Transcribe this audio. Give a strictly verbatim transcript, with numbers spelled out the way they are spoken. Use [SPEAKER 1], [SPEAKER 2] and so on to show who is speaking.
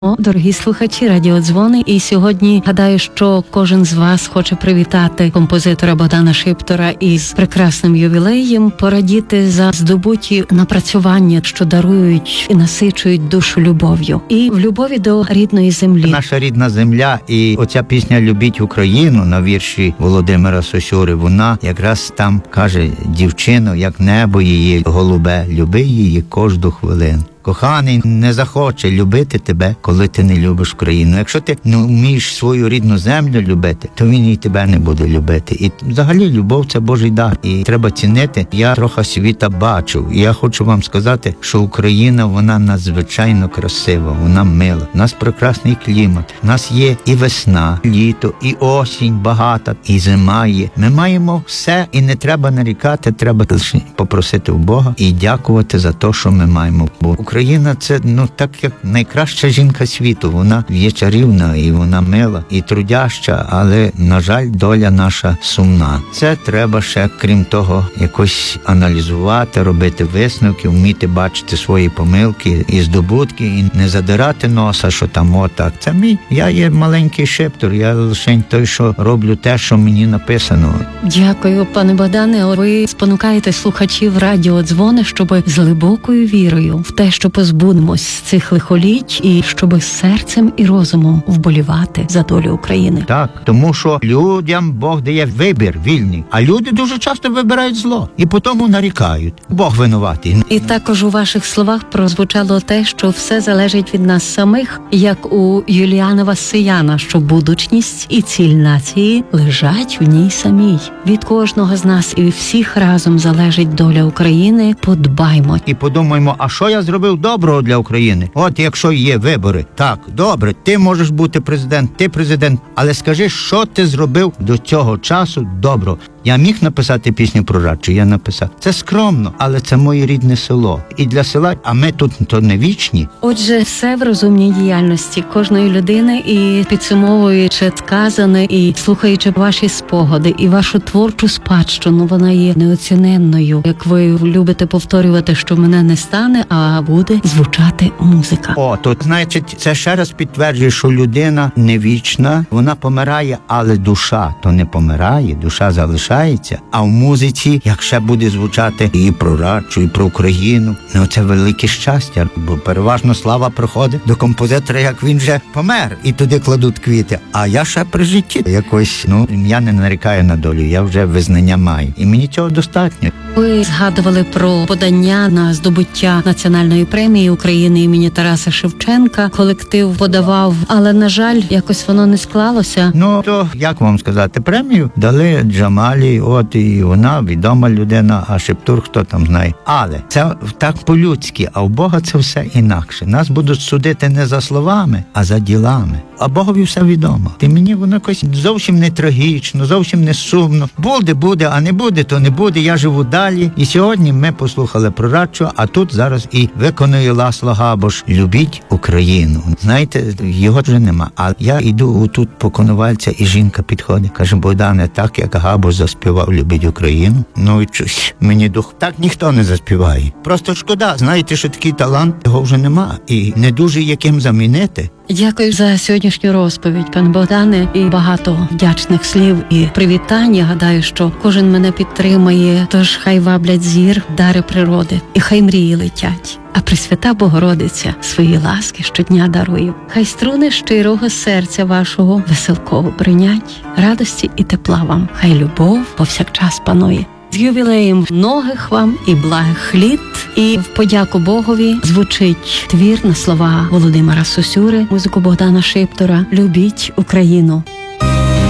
[SPEAKER 1] О, дорогі слухачі радіодзвони, і сьогодні гадаю, що кожен з вас хоче привітати композитора Богдана Шиптора із прекрасним ювілеєм, порадіти за здобуті напрацювання, що дарують і насичують душу любов'ю. І в любові до рідної землі.
[SPEAKER 2] Наша рідна земля і оця пісня «Любіть Україну» на вірші Володимира Сосюри, вона якраз там каже: дівчино, як небо її голубе, люби її кожну хвилину. Коханий не захоче любити тебе, коли ти не любиш Україну. Якщо ти не вмієш свою рідну землю любити, то він і тебе не буде любити. І взагалі любов – це Божий дар. І треба цінити. Я трохи світа бачив. І я хочу вам сказати, що Україна, вона надзвичайно красива, вона мила. У нас прекрасний клімат. У нас є і весна, літо, і осінь багата, і зима є. Ми маємо все, і не треба нарікати, треба лише попросити у Бога і дякувати за те, що ми маємо. Бо Україна – це, ну, так як найкраща жінка світу. Вона є чарівна, і вона мила, і трудяща, але, на жаль, доля наша сумна. Це треба ще, крім того, якось аналізувати, робити висновки, вміти бачити свої помилки і здобутки, і не задирати носа, що там отак. Це мій. Я є маленький Шиптор, я лише той, що роблю те, що мені написано.
[SPEAKER 1] Дякую, пане Богдане. Ви спонукаєте слухачів радіодзвони, щоб з глибокою вірою в те, що позбудемось цих лихоліть, і щоб серцем і розумом вболівати за долю України.
[SPEAKER 2] Так, тому що людям Бог дає вибір вільний, а люди дуже часто вибирають зло і потім нарікають. Бог винуватий.
[SPEAKER 1] І також у ваших словах прозвучало те, що все залежить від нас самих, як у Юліана Васияна, що будучність і ціль нації лежать в ній самій. Від кожного з нас і всіх разом залежить доля України. Подбаймо.
[SPEAKER 2] І подумаємо, а що я зробив доброго для України? От якщо є вибори, так, добре, ти можеш бути президент, ти президент, але скажи, що ти зробив до цього часу доброго. Я міг написати пісню про Радчу, я написав. Це скромно, але це моє рідне село. І для села, а ми тут то не вічні.
[SPEAKER 1] Отже, все в розумній діяльності кожної людини, і підсумовуючи сказане, і слухаючи ваші спогади, і вашу творчу спадщину, вона є неоціненною. Як ви любите повторювати, що мене не стане, а буде звучати музика.
[SPEAKER 2] О, то, значить, це ще раз підтверджує, що людина не вічна, вона помирає, але душа то не помирає, душа залишається. А в музиці, як ще буде звучати і про Радчу, і про Україну, ну це велике щастя, бо переважно слава приходить до композитора, як він вже помер, і туди кладуть квіти. А я ще при житті якось, ну, я не нарікаю на долю, я вже визнання маю. І мені цього достатньо.
[SPEAKER 1] Ви згадували про подання на здобуття національної премії України імені Тараса Шевченка. Колектив подавав, але, на жаль, якось воно не склалося.
[SPEAKER 2] Ну, то, як вам сказати, премію дали Джамалі, от і вона відома людина, а Шиптур хто там знає. Але це так по-людськи, а в Бога це все інакше. Нас будуть судити не за словами, а за ділами. А Богові все відомо. І мені воно якось зовсім не трагічно, зовсім не сумно. Буде, буде, а не буде, то не буде. Я живу далі. І сьогодні ми послухали про Радчу, а тут зараз і виконує Ласло Габош «Любіть Україну». Знаєте, його вже нема. А я йду тут по Коновальця, і жінка підходить. Каже: Богдане, так як Габош заспівав «Любіть Україну», ну і щось мені дух. Так ніхто не заспіває. Просто шкода, знаєте, що такий талант, його вже нема. І не дуже яким замінити.
[SPEAKER 1] Дякую за сьогоднішню розповідь, пане Богдане, і багато вдячних слів і привітань. Я гадаю, що кожен мене підтримає, тож хай ваблять зір дари природи, і хай мрії летять. А Пресвята Богородиця свої ласки щодня дарує. Хай струни щирого серця вашого веселково бринять, радості і тепла вам. Хай любов повсякчас панує. З ювілеєм многих вам і благих літ. І в подяку Богові звучить твір на слова Володимира Сосюри, музику Богдана Шиптора «Любіть Україну».